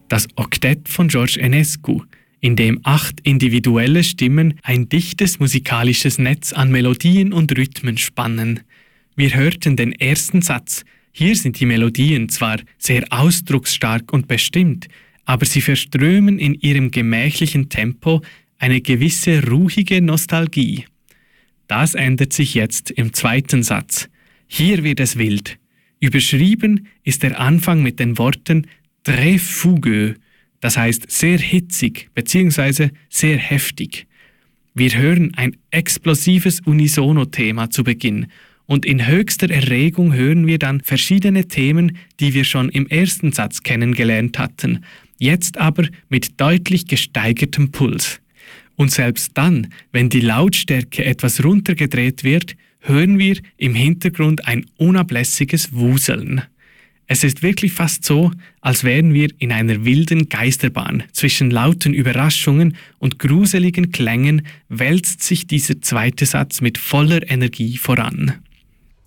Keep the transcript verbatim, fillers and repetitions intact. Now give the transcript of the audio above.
das Oktett von George Enescu, in dem acht individuelle Stimmen ein dichtes musikalisches Netz an Melodien und Rhythmen spannen. Wir hörten den ersten Satz. Hier sind die Melodien zwar sehr ausdrucksstark und bestimmt, aber sie verströmen in ihrem gemächlichen Tempo eine gewisse ruhige Nostalgie. Das ändert sich jetzt im zweiten Satz. Hier wird es wild. Überschrieben ist der Anfang mit den Worten très fougueux, das heißt sehr hitzig bzw. sehr heftig. Wir hören ein explosives Unisono-Thema zu Beginn und in höchster Erregung hören wir dann verschiedene Themen, die wir schon im ersten Satz kennengelernt hatten, jetzt aber mit deutlich gesteigertem Puls. Und selbst dann, wenn die Lautstärke etwas runtergedreht wird, hören wir im Hintergrund ein unablässiges Wuseln. Es ist wirklich fast so, als wären wir in einer wilden Geisterbahn. Zwischen lauten Überraschungen und gruseligen Klängen wälzt sich dieser zweite Satz mit voller Energie voran.